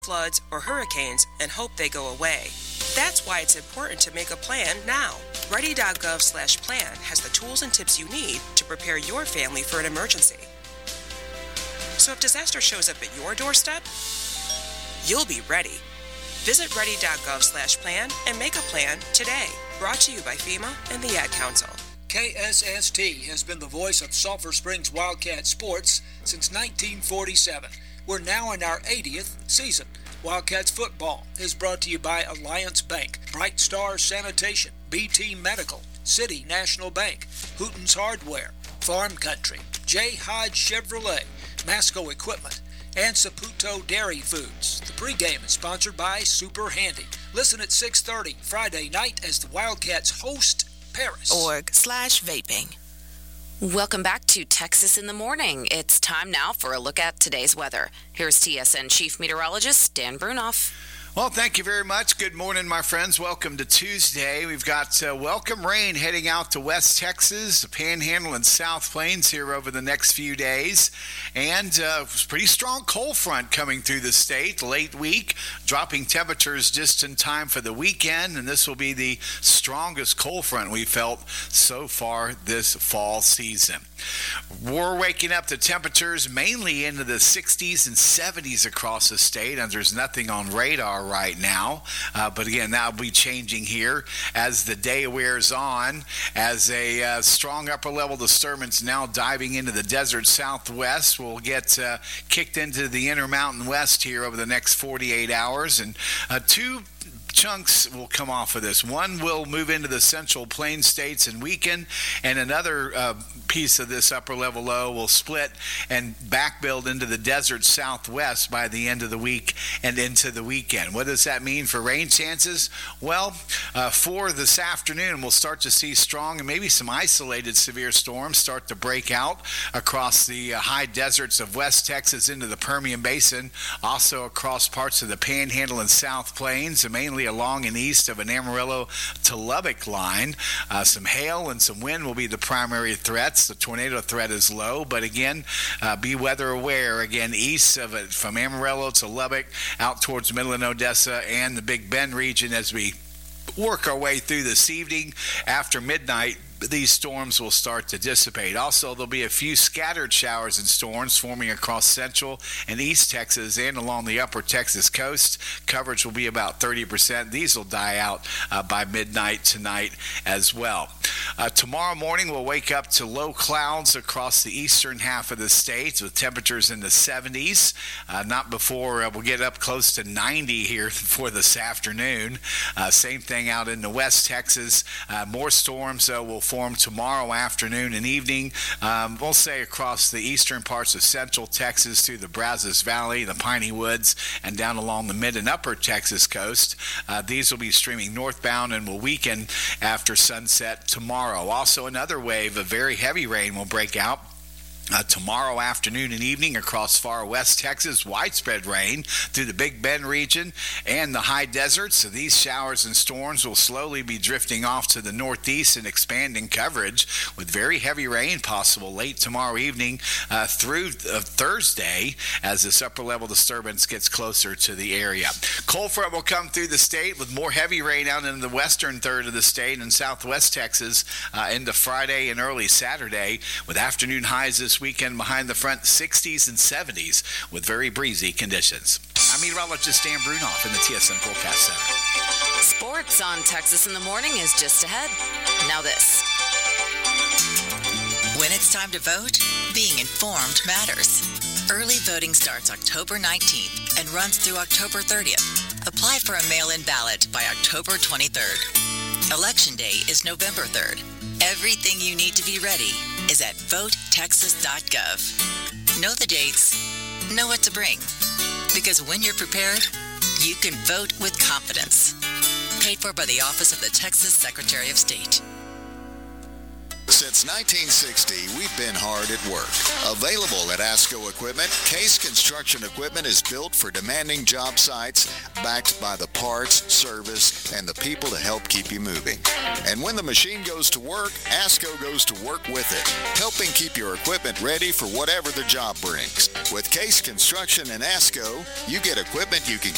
floods, or hurricanes and hope they go away. That's why it's important to make a plan now. Ready.gov/plan has the tools and tips you need to prepare your family for an emergency. So if disaster shows up at your doorstep, you'll be ready. Visit ready.gov/plan and make a plan today. Brought to you by FEMA and the Ad Council. KSST has been the voice of Sulphur Springs Wildcat sports since 1947. We're now in our 80th season. Wildcats football is brought to you by Alliance Bank, Bright Star Sanitation, BT Medical, City National Bank, Hooten's Hardware, Farm Country, J. Hodge Chevrolet, Masco Equipment, and Saputo Dairy Foods. The pregame is sponsored by Super Handy. Listen at 6:30 Friday night as the Wildcats host Paris. .org/vaping. Welcome back to Texas in the Morning. It's time now for a look at today's weather. Here's TSN Chief Meteorologist Dan Brunoff. Well, thank you very much. Good morning, my friends. Welcome to Tuesday. We've got welcome rain heading out to West Texas, the Panhandle and South Plains here over the next few days. And pretty strong cold front coming through the state late week, dropping temperatures just in time for the weekend. And this will be the strongest cold front we felt so far this fall season. We're waking up to temperatures mainly into the 60s and 70s across the state, and there's nothing on radar right now. But again, that'll be changing here as the day wears on, as a strong upper-level disturbance now diving into the desert southwest will get kicked into the Intermountain West here over the next 48 hours. And two chunks will come off of this. One will move into the central plains states and weaken, and another piece of this upper level low will split and backbuild into the desert southwest by the end of the week and into the weekend. What does that mean for rain chances? Well, for this afternoon, we'll start to see strong and maybe some isolated severe storms start to break out across the high deserts of West Texas into the Permian Basin, also across parts of the Panhandle and South Plains, and mainly along and east of an Amarillo to Lubbock line. Some hail and some wind will be the primary threats. The tornado threat is low, but again, be weather aware. Again, east of it from Amarillo to Lubbock, out towards Midland, Odessa, and the Big Bend region as we work our way through this evening. After midnight, these storms will start to dissipate. Also, there'll be a few scattered showers and storms forming across central and east Texas and along the upper Texas coast. Coverage will be about 30%. These will die out by midnight tonight as well. Tomorrow morning, we'll wake up to low clouds across the eastern half of the state with temperatures in the 70s. Not before we'll get up close to 90 here for this afternoon. Same thing out in the West Texas. More storms will form tomorrow afternoon and evening. We'll say across the eastern parts of central Texas through the Brazos Valley, the Piney Woods, and down along the mid and upper Texas coast. These will be streaming northbound and will weaken after sunset tomorrow. Also, another wave of very heavy rain will break out tomorrow afternoon and evening across far west Texas. Widespread rain through the Big Bend region and the high deserts. So these showers and storms will slowly be drifting off to the northeast and expanding coverage with very heavy rain possible late tomorrow evening through Thursday as this upper level disturbance gets closer to the area. Cold front will come through the state with more heavy rain out in the western third of the state and southwest Texas into Friday and early Saturday, with afternoon highs this weekend behind the front 60s and 70s with very breezy conditions. I'm meteorologist Dan Brunoff in the TSN Forecast Center. Sports on Texas in the Morning is just ahead. Now this. When it's time to vote, being informed matters. Early voting starts October 19th and runs through October 30th. Apply for a mail-in ballot by October 23rd. Election day is November 3rd. Everything you need to be ready is at votetexas.gov. Know the dates, know what to bring. Because when you're prepared, you can vote with confidence. Paid for by the Office of the Texas Secretary of State. Since 1960, we've been hard at work. Available at ASCO Equipment, Case Construction Equipment is built for demanding job sites, backed by the parts, service, and the people to help keep you moving. And when the machine goes to work, ASCO goes to work with it, helping keep your equipment ready for whatever the job brings. With Case Construction and ASCO, you get equipment you can